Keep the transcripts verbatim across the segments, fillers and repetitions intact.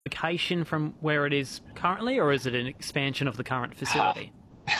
location from where it is currently, or is it an expansion of the current facility?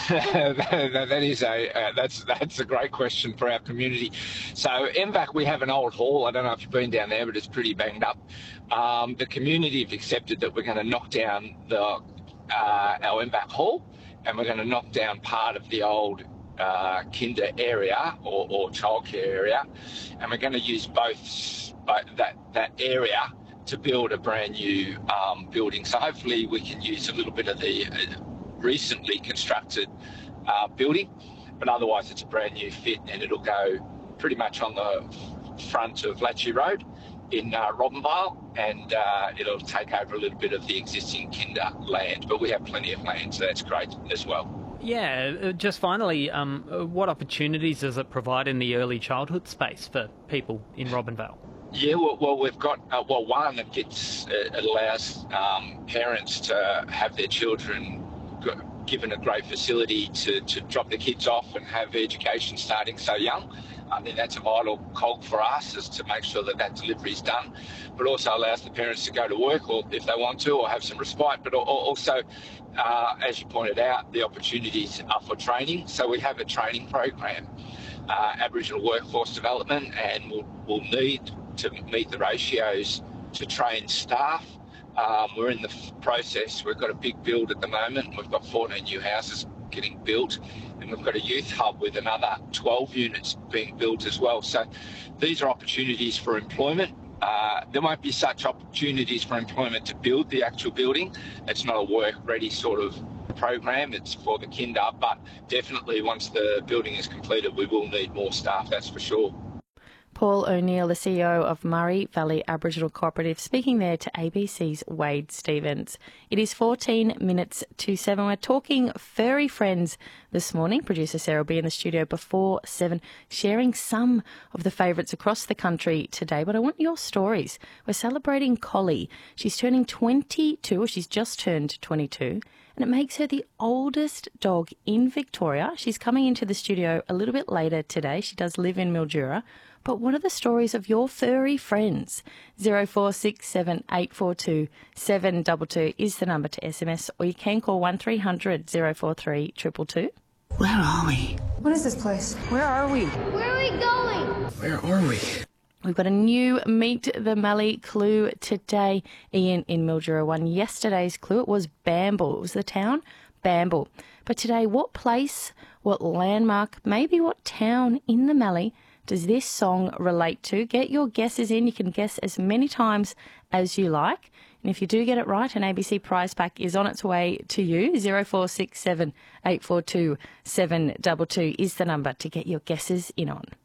that, that is a uh, that's that's a great question for our community. So M V A C, we have an old hall. I don't know if you've been down there, but it's pretty banged up. Um, the community have accepted that we're going to knock down the uh, our M V A C hall, and we're going to knock down part of the old uh, kinder area or, or childcare area, and we're going to use both uh, that that area to build a brand new um, building. So hopefully we can use a little bit of the uh, recently constructed uh, building, but otherwise it's a brand new fit, and it'll go pretty much on the front of Latchy Road in uh, Robinvale, and uh, it'll take over a little bit of the existing kinder land, but we have plenty of land, so that's great as well. Yeah, uh, just finally, um, uh, what opportunities does it provide in the early childhood space for people in Robinvale? Yeah, well, well we've got, uh, well, one, it, gets, uh, it allows um, parents to have their children given a great facility to, to drop the kids off and have education starting so young. I think that's a vital cog for us, is to make sure that that delivery is done, but also allows the parents to go to work or if they want to, or have some respite, but also, uh, as you pointed out, the opportunities are for training. So we have a training program, uh, Aboriginal workforce development, and we'll, we'll need to meet the ratios to train staff. Um, we're in the process. We've got a big build at the moment. We've got fourteen new houses getting built, and we've got a youth hub with another twelve units being built as well. So these are opportunities for employment. Uh, there won't be such opportunities for employment to build the actual building. It's not a work-ready sort of program. It's for the kinder, but definitely once the building is completed, we will need more staff, that's for sure. Paul O'Neill, the C E O of Murray Valley Aboriginal Cooperative, speaking there to A B C's Wade Stevens. It is fourteen minutes to seven. We're talking furry friends this morning. Producer Sarah will be in the studio before seven, sharing some of the favourites across the country today. But I want your stories. We're celebrating Collie. She's turning twenty-two, or she's just turned twenty-two, and it makes her the oldest dog in Victoria. She's coming into the studio a little bit later today. She does live in Mildura. But what are the stories of your furry friends? zero four six seven eight four two seven two two is the number to S M S, or you can call one three hundred zero four three two two two. Where are we? What is this place? Where are we? Where are we going? Where are we? We've got a new Meet the Mallee clue today. Ian in Mildura won yesterday's clue. It was Bamble. It was the town Bamble. But today, what place, what landmark, maybe what town in the Mallee does this song relate to? Get your guesses in. You can guess as many times as you like. And if you do get it right, an A B C prize pack is on its way to you. zero four six seven eight four two seven two two is the number to get your guesses in on.